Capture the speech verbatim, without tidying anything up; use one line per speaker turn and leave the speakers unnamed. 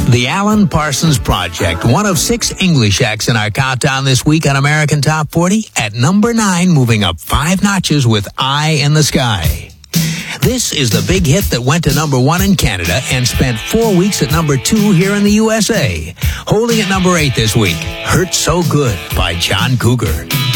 The Alan Parsons Project, one of six English acts in our countdown this week on American Top forty. At number nine, moving up five notches with Eye in the Sky. This is the big hit that went to number one in Canada and spent four weeks at number two here in the U S A. Holding at number eight this week, Hurt So Good by John Cougar.